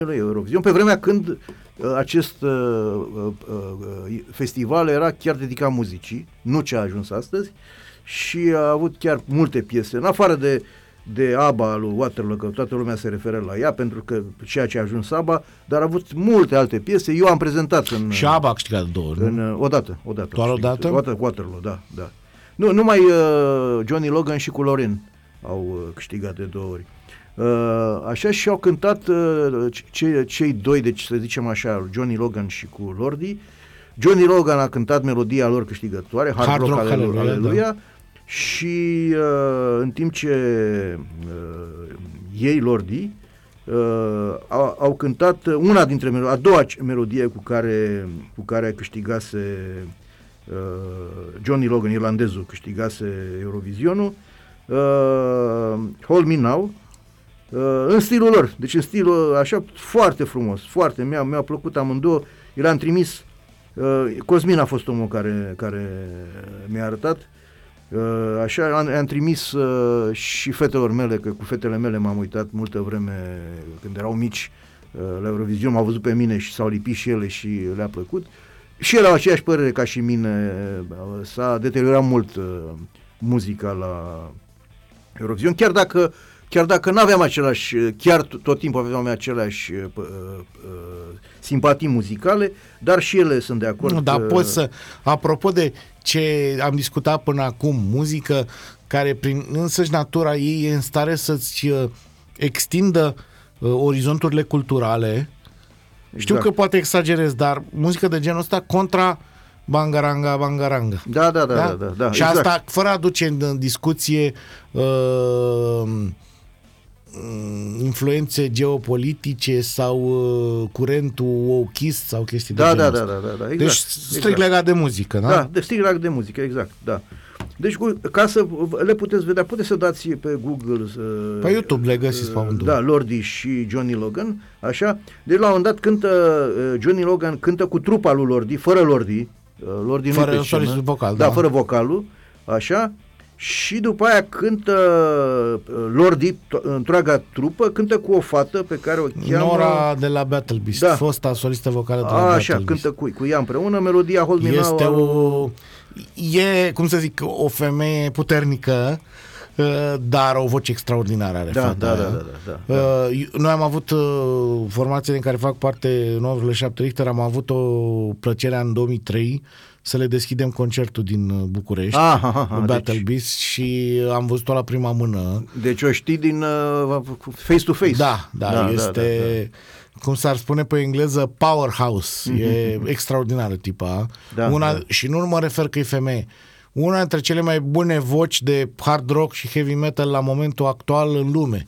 Eurovision, pe vremea când acest festival era chiar dedicat muzicii, nu ce a ajuns astăzi, și a avut chiar multe piese, în afară de ABBA lui Waterloo, că toată lumea se referă la ea, pentru că ceea ce a ajuns ABBA, dar a avut multe alte piese. Eu am prezentat și ABBA a câștigat 2 ori, odată. Doar odată? Waterloo, da. Nu, numai Johnny Logan și cu Loreen au câștigat de 2 ori. Așa și au cântat cei doi, deci să zicem așa, Johnny Logan și cu Lordi. Johnny Logan a cântat melodia lor câștigătoare, Hard Rock Hallelujah, da. Și în timp ce ei, Lordi, au cântat una dintre a doua melodie cu care câștigase Johnny Logan, irlandezul, câștigase Eurovisionul, Hold Me Now, în stilul lor, deci în stilul așa foarte frumos, foarte, mi-a plăcut amândouă. Eu l-am trimis, Cosmin a fost omul care mi-a arătat, așa am trimis și fetelor mele, că cu fetele mele m-am uitat multă vreme când erau mici la Eurovision, m-au văzut pe mine și s-au lipit și ele și le-a plăcut. Și ele au aceeași părere ca și mine, s-a deteriorat mult muzica la Eurovision, chiar dacă n-aveam chiar tot timpul aveam aceleași simpatii muzicale, dar și ele sunt de acord. Nu, dar poți să, apropo de ce am discutat până acum, muzică care prin însăși natura ei e în stare să-ți extindă orizonturile culturale. Exact. Știu că poate exagerez, dar muzică de genul ăsta contra bangaranga. Da. Și exact. Asta fără a aduce în discuție influențe geopolitice sau curentul wokeist sau chestii de genul ăsta. Da. Exact. Deci strict legat de muzică, da? Da, strict legat de muzică, exact, da. Deci, ca să le puteți vedea, puteți să dați pe Google, pe YouTube le găsiți pe undul. Da, Lordi și Johnny Logan, așa. Deci la un moment dat Johnny Logan cântă cu trupa lui Lordi, fără Lordi. Lordi fără solistul vocal, da. Fără vocalul, așa. Și după aia cântă Lordi, întreaga trupă, cântă cu o fată pe care o cheamă Nora de la Battle Beast, da. Fosta solistă vocală de la Battle Beast. Așa, cântă cu ea împreună, melodia Hold Me Now. E, cum să zic, o femeie puternică, dar o voce extraordinară are fata. Da. Noi am avut formație din care fac parte 9,7 Richter, am avut o plăcere în 2003 să le deschidem concertul din București, Battle Beast, și am văzut-o la prima mână. Deci o știi din face-to-face. Da, este, cum s-ar spune pe engleză, powerhouse. E extraordinară tipa. Și nu mă refer că e femeie. Una dintre cele mai bune voci de hard rock și heavy metal la momentul actual în lume.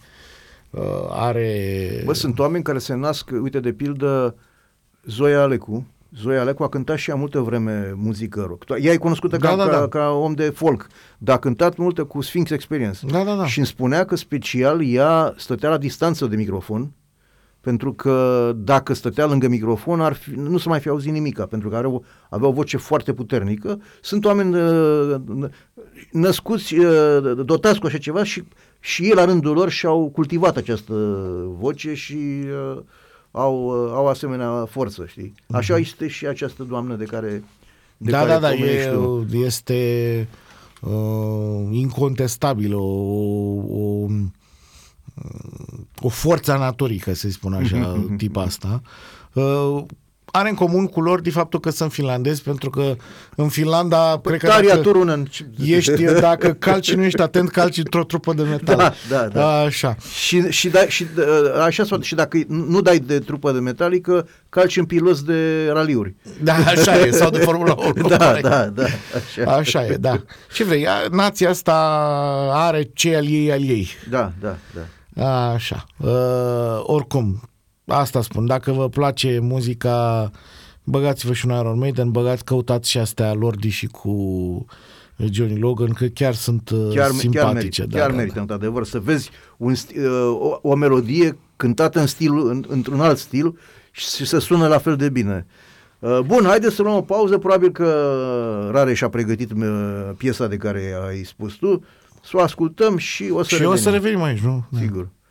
Sunt oameni care se nasc, uite, de pildă, Zoia Alecu a cântat și ea multă vreme muzică rock. Ea e cunoscută ca om de folk, dar a cântat multă cu Sphinx Experience. Da. Și îmi spunea că special ea stătea la distanță de microfon, pentru că dacă stătea lângă microfon nu se mai fi auzit nimica, pentru că avea o voce foarte puternică. Sunt oameni născuți, dotați cu așa ceva și ei la rândul lor și-au cultivat această voce și au asemenea forță, știi? Așa este și această doamnă de care este incontestabilă, o forță a naturii, ca să-i spun așa, tipa asta. Are în comun cu lor de faptul că sunt finlandezi, pentru că în Finlanda cred că dacă calci și nu ești atent, calci într-o trupă de metal. Da. Așa. Și dacă nu dai de trupă de metalică, calci în piloți de raliuri. Da, așa e, sau de Formula 1. Da. Așa e, da. Ce vrei, nația asta are ce al ei. Da. Așa. Oricum, asta spun, dacă vă place muzica, băgați-vă și un Iron Maiden, căutați și astea Lordi și cu Johnny Logan, că chiar sunt simpatice. Chiar merită, într-adevăr, să vezi o melodie cântată într-un alt stil și să sună la fel de bine. Bun, haideți să luăm o pauză, probabil că Rareș a pregătit piesa de care ai spus tu, să o ascultăm și o să revenim. Revenim aici, nu? Sigur.